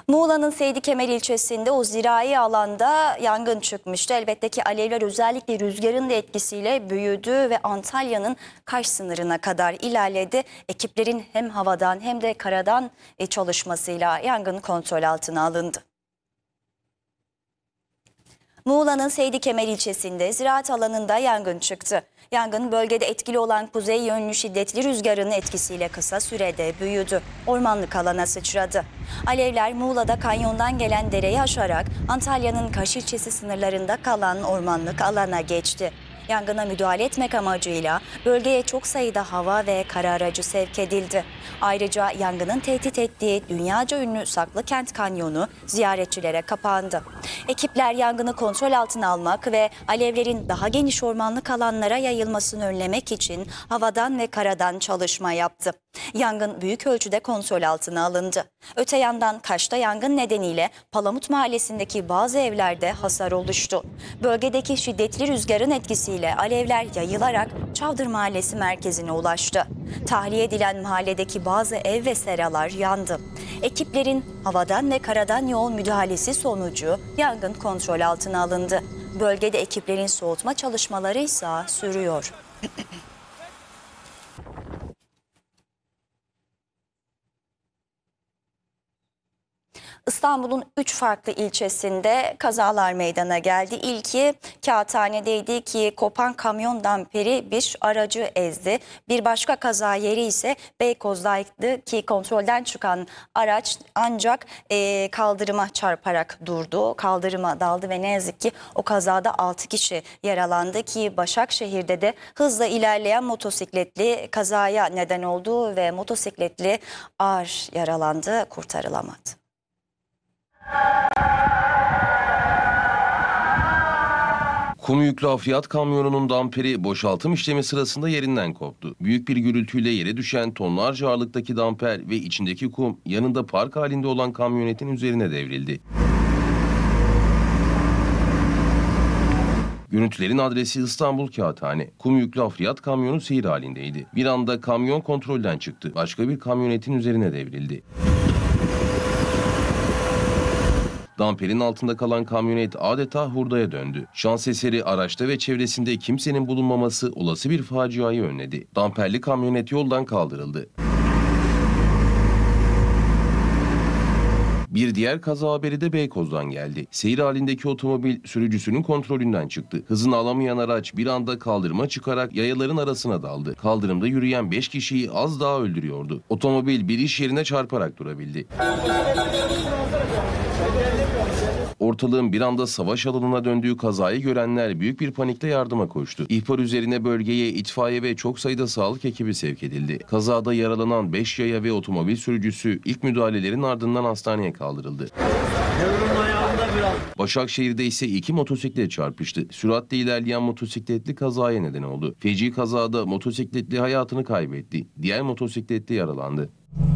Muğla'nın Seydikemer ilçesinde o zirai alanda yangın çıkmıştı. Elbette ki alevler özellikle rüzgarın da etkisiyle büyüdü ve Antalya'nın Kaş sınırına kadar ilerledi. Ekiplerin hem havadan hem de karadan çalışmasıyla yangın kontrol altına alındı. Muğla'nın Seydikemer ilçesinde ziraat alanında yangın çıktı. Yangın bölgede etkili olan kuzey yönlü şiddetli rüzgarın etkisiyle kısa sürede büyüdü. Ormanlık alana sıçradı. Alevler Muğla'da kanyondan gelen dereyi aşarak Antalya'nın Kaş ilçesi sınırlarında kalan ormanlık alana geçti. Yangına müdahale etmek amacıyla bölgeye çok sayıda hava ve kara aracı sevk edildi. Ayrıca yangının tehdit ettiği dünyaca ünlü Saklıkent Kanyonu ziyaretçilere kapandı. Ekipler yangını kontrol altına almak ve alevlerin daha geniş ormanlık alanlara yayılmasını önlemek için havadan ve karadan çalışma yaptı. Yangın büyük ölçüde kontrol altına alındı. Öte yandan Kaş'ta yangın nedeniyle Palamut Mahallesi'ndeki bazı evlerde hasar oluştu. Bölgedeki şiddetli rüzgarın etkisiyle alevler yayılarak Çavdır Mahallesi merkezine ulaştı. Tahliye edilen mahalledeki bazı ev ve seralar yandı. Ekiplerin havadan ve karadan yoğun müdahalesi sonucu yangın kontrol altına alındı. Bölgede ekiplerin soğutma çalışmaları ise sürüyor. İstanbul'un 3 farklı ilçesinde kazalar meydana geldi. İlki Kağıthane'deydi ki kopan kamyon damperi bir aracı ezdi. Bir başka kaza yeri ise Beykoz'daydı ki kontrolden çıkan araç ancak kaldırıma çarparak durdu. Kaldırıma daldı ve ne yazık ki o kazada 6 kişi yaralandı ki Başakşehir'de de hızla ilerleyen motosikletli kazaya neden oldu ve motosikletli ağır yaralandı, kurtarılamadı. Kum yüklü hafriyat kamyonunun damperi boşaltım işlemi sırasında yerinden koptu. Büyük bir gürültüyle yere düşen tonlarca ağırlıktaki damper ve içindeki kum yanında park halinde olan kamyonetin üzerine devrildi. Görüntülerin adresi İstanbul Kağıthane. Kum yüklü hafriyat kamyonu seyir halindeydi. Bir anda kamyon kontrolden çıktı. Başka bir kamyonetin üzerine devrildi. Damperin altında kalan kamyonet adeta hurdaya döndü. Şans eseri araçta ve çevresinde kimsenin bulunmaması olası bir faciayı önledi. Damperli kamyonet yoldan kaldırıldı. Bir diğer kaza haberi de Beykoz'dan geldi. Seyir halindeki otomobil sürücüsünün kontrolünden çıktı. Hızını alamayan araç bir anda kaldırıma çıkarak yayaların arasına daldı. Kaldırımda yürüyen 5 kişiyi az daha öldürüyordu. Otomobil bir iş yerine çarparak durabildi. Ortalığın bir anda savaş alanına döndüğü kazayı görenler büyük bir panikle yardıma koştu. İhbar üzerine bölgeye itfaiye ve çok sayıda sağlık ekibi sevk edildi. Kazada yaralanan 5 yaya ve otomobil sürücüsü ilk müdahalelerin ardından hastaneye kaldırıldı. Başakşehir'de ise 2 motosiklet çarpıştı. Süratle ilerleyen motosikletli kazaya neden oldu. Feci kazada motosikletli hayatını kaybetti. Diğer motosikletli yaralandı.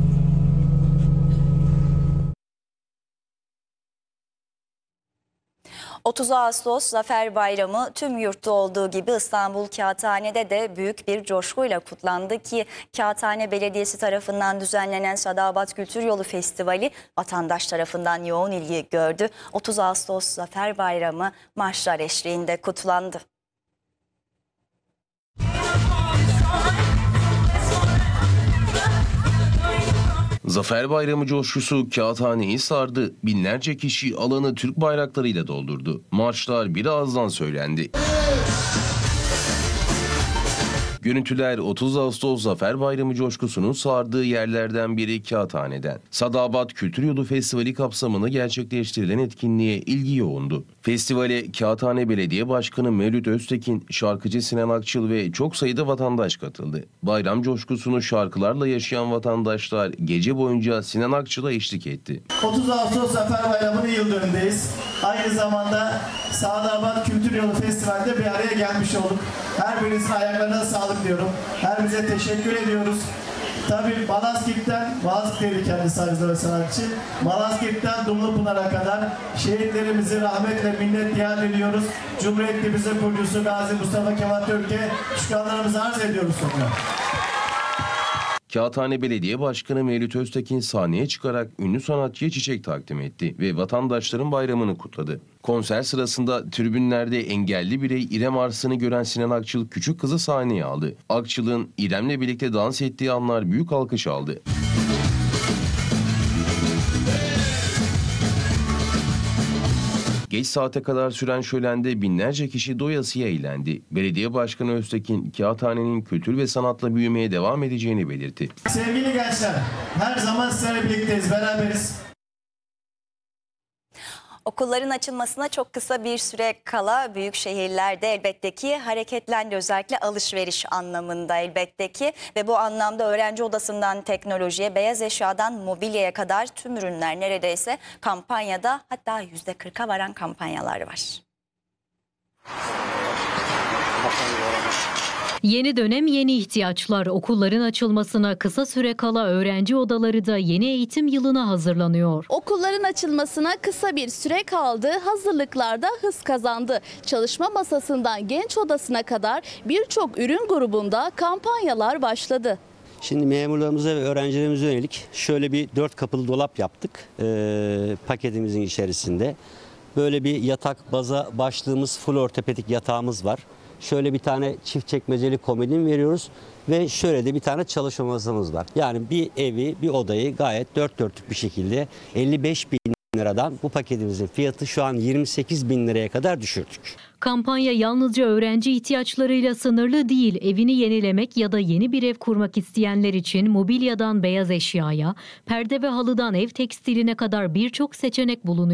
30 Ağustos Zafer Bayramı tüm yurtta olduğu gibi İstanbul Kağıthane'de de büyük bir coşkuyla kutlandı ki Kağıthane Belediyesi tarafından düzenlenen Sadabat Kültür Yolu Festivali vatandaş tarafından yoğun ilgi gördü. 30 Ağustos Zafer Bayramı marşlar eşliğinde kutlandı. Zafer Bayramı coşkusu Kağıthane'yi sardı. Binlerce kişi alanı Türk bayraklarıyla doldurdu. Marşlar bir ağızdan söylendi. Görüntüler 30 Ağustos Zafer Bayramı coşkusunun sardığı yerlerden biri Kağıthane'den. Sadabat Kültür Yolu Festivali kapsamında gerçekleştirilen etkinliğe ilgi yoğundu. Festivale Kağıthane Belediye Başkanı Mevlüt Öztekin, şarkıcı Sinan Akçıl ve çok sayıda vatandaş katıldı. Bayram coşkusunu şarkılarla yaşayan vatandaşlar gece boyunca Sinan Akçıl'a eşlik etti. 30 Ağustos Zafer Bayramı'nın yıl dönümündeyiz. Aynı zamanda Sadabat Kültür Yolu Festivali'nde bir araya gelmiş olduk. Her birinizin ayaklarına sağlık diyorum. Her birinize teşekkür ediyoruz. Tabii Malazgirt'teydi kendisi aynı zamanda sanatçı. Malazgirt'ten Dumlupınar'a kadar şehitlerimizi rahmetle minnet yad ediyoruz. Cumhuriyetimizin kurucusu Gazi Mustafa Kemal Türk'e şükranlarımızı arz ediyoruz sonra. Kağıthane Belediye Başkanı Mevlüt Öztekin sahneye çıkarak ünlü sanatçıya çiçek takdim etti ve vatandaşların bayramını kutladı. Konser sırasında tribünlerde engelli birey İrem Arslan'ı gören Sinan Akçıl küçük kızı sahneye aldı. Akçıl'ın İrem'le birlikte dans ettiği anlar büyük alkış aldı. Geç saate kadar süren şölende binlerce kişi doyasıya eğlendi. Belediye Başkanı Öztekin, Kağıthane'nin kültür ve sanatla büyümeye devam edeceğini belirtti. Sevgili gençler, her zaman sizlerle birlikteyiz, beraberiz. Okulların açılmasına çok kısa bir süre kala büyük şehirlerde elbette ki hareketlendi. Özellikle alışveriş anlamında elbette ki ve bu anlamda öğrenci odasından teknolojiye, beyaz eşyadan mobilyaya kadar tüm ürünler neredeyse kampanyada, hatta %40'a varan kampanyalar var. Yeni dönem yeni ihtiyaçlar. Okulların açılmasına kısa süre kala öğrenci odaları da yeni eğitim yılına hazırlanıyor. Okulların açılmasına kısa bir süre kaldı, hazırlıklarda hız kazandı. Çalışma masasından genç odasına kadar birçok ürün grubunda kampanyalar başladı. Şimdi memurlarımıza ve öğrencilerimize yönelik şöyle bir 4 kapılı dolap yaptık paketimizin içerisinde. Böyle bir yatak baza başlığımız, full ortopedik yatağımız var. Şöyle bir tane çift çekmeceli komodin veriyoruz ve şöyle de bir tane çalışma masamız var. Yani bir evi, bir odayı gayet dört dörtlük bir şekilde 55 bin liradan bu paketimizin fiyatı şu an 28 bin liraya kadar düşürdük. Kampanya yalnızca öğrenci ihtiyaçlarıyla sınırlı değil. Evini yenilemek ya da yeni bir ev kurmak isteyenler için mobilyadan beyaz eşyaya, perde ve halıdan ev tekstiline kadar birçok seçenek bulunuyor.